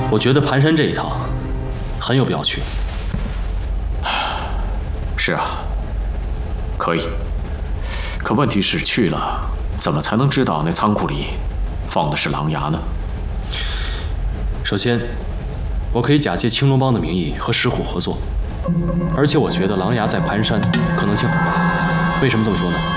我觉得盘山这一趟很有必要去。 是啊，可以。可问题是去了，怎么才能知道那仓库里放的是狼牙呢？ 首先，我可以假借青龙帮的名义和石虎合作，而且我觉得狼牙在盘山可能性很大。为什么这么说呢？